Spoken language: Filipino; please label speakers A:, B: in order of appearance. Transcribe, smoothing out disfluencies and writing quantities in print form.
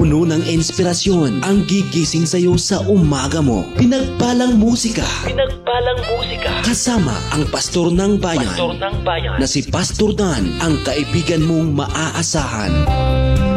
A: puno ng inspirasyon ang gigising sa'yo sa umaga mo. Pinagpalang musika. Kasama ang pastor ng bayan. Na si Pastor Dan, ang kaibigan mong maaasahan.